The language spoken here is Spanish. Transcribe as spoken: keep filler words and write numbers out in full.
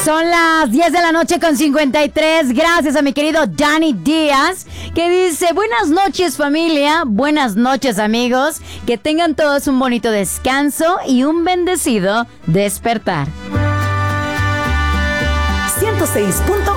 Son las diez de la noche con cincuenta y tres. Gracias a mi querido Dani Díaz, que dice: buenas noches, familia. Buenas noches, amigos. Que tengan todos un bonito descanso y un bendecido despertar. ciento seis punto